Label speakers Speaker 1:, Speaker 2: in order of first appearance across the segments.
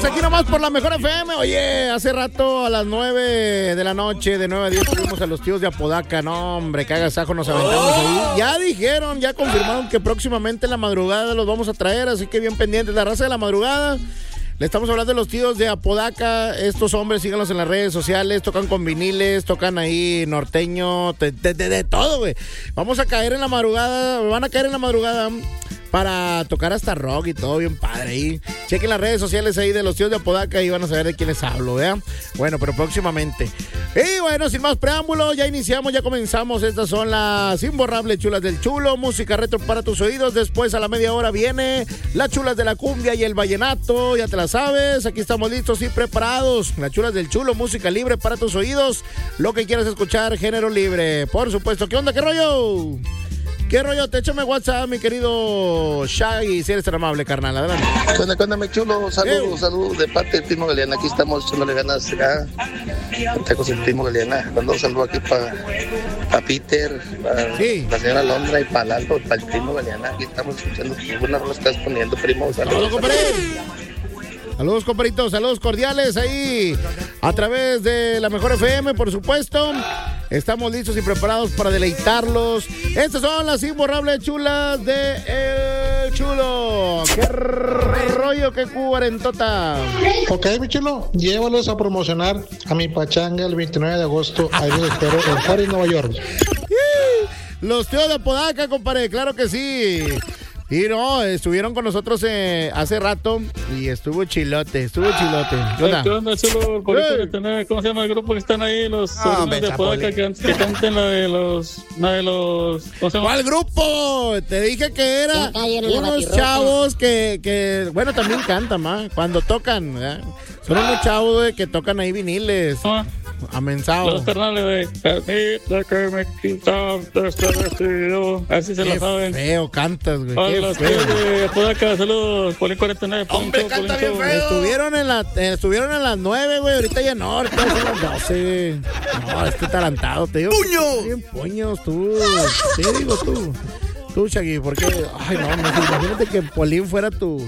Speaker 1: Tigres, aquí nomás por la mejor FM. Oye, hace rato a las 9 de la noche, de 9 a 10, tuvimos a los tíos de Apodaca. No, hombre, qué agasajo nos aventamos ahí. Ya dijeron, ya confirmaron que próximamente en la madrugada los vamos a traer, así que bien pendientes. La raza de la madrugada. Le estamos hablando de los tíos de Apodaca. Estos hombres, síganlos en las redes sociales. Tocan con viniles, tocan ahí norteño, de todo, güey. Vamos a caer en la madrugada, van a caer en la madrugada para tocar hasta rock y todo bien padre ahí. Chequen las redes sociales ahí de los tíos de Apodaca y van a saber de quién les hablo, ¿verdad? Bueno, pero próximamente. Y bueno, sin más preámbulos, ya iniciamos, ya comenzamos. Estas son las imborrables chulas del chulo, música retro para tus oídos. Después a la media hora viene las chulas de la cumbia y el vallenato, ya te la sabes. Aquí estamos listos y preparados. Las chulas del chulo, música libre para tus oídos. Lo que quieras escuchar, género libre. Por supuesto, ¿qué onda? ¿Qué rollo? ¿Qué rollo? Te échame WhatsApp, mi querido Shaggy, si eres tan amable, carnal. Adelante.
Speaker 2: ¿Qué onda, mi chulo? Saludos de parte de Timo Galeana. Aquí estamos echándole ganas acá. Tacos el Timo Galeana. Dando un saludo aquí para Peter, para la señora Londra y para Aldo, para el Timo Galeana. Aquí estamos escuchando. Buena rola estás poniendo, primo.
Speaker 1: Saludos, compadre. Saludos, compadritos, saludos cordiales ahí a través de la mejor FM, por supuesto. Estamos listos y preparados para deleitarlos. Estas son las imborrables chulas de El Chulo. ¡Qué rollo, qué cuarentota!
Speaker 3: Ok, mi chulo, llévalos a promocionar a mi pachanga el 29 de agosto. Ahí los espero en Juárez, Nueva York.
Speaker 1: Los tíos de Apodaca, compadre, claro que sí. Y no, estuvieron con nosotros hace rato y estuvo chilote. ¿Qué onda?
Speaker 4: ¿Qué onda, chulo? ¿Cómo se llama el grupo que están ahí? Los de Apodaca que canten la de los... ¿cómo se llama?
Speaker 1: ¿Cuál grupo? Te dije que era unos chavos que... Bueno, también cantan, ¿ma? Cuando tocan, ¿verdad? Son unos chavos, güey, que tocan ahí viniles. Amensados.
Speaker 4: Los carnales de que me quitaste este vestido. Así se lo saben.
Speaker 1: Feo cantas, güey.
Speaker 4: Hola,
Speaker 1: Qué feo.
Speaker 4: De Apodaca, saludos. Polín 49.
Speaker 1: Hombre, canta bien feo. Estuvieron en las 9, güey. Ahorita ya no. Ahorita son las 12. No, este atarantado, te digo. ¡Puño! Bien puños, tú. Te digo tú. Tú, Shaggy, porque... Ay, no, imagínate que Polín fuera tu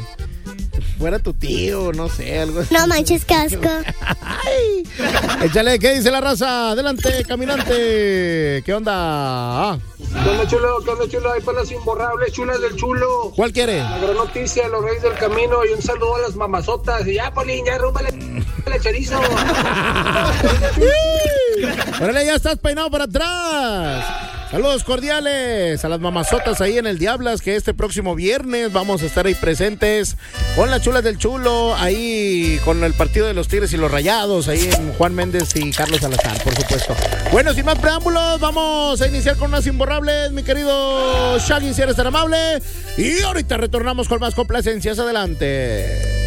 Speaker 1: tío, no sé, algo así.
Speaker 5: No manches, casco.
Speaker 1: Ay. Échale, ¿qué dice la raza? Adelante, caminante. ¿Qué onda?
Speaker 6: ¿Qué onda, chulo? Ahí para las imborrables chulas del chulo.
Speaker 1: ¿Cuál quiere?
Speaker 6: La gran noticia, los reyes del camino y un saludo a las mamazotas. Y ya, Polín, ya rúmbale el chorizo.
Speaker 1: Órale, ya estás peinado para atrás. Saludos cordiales a las mamazotas ahí en el Diablas, que este próximo viernes vamos a estar ahí presentes con las chulas del chulo, ahí con el partido de los Tigres y los Rayados, ahí en Juan Méndez y Carlos Salazar, por supuesto. Bueno, sin más preámbulos, vamos a iniciar con unas imborrables, mi querido Shaggy, si eres tan amable. Y ahorita retornamos con más complacencias. Adelante.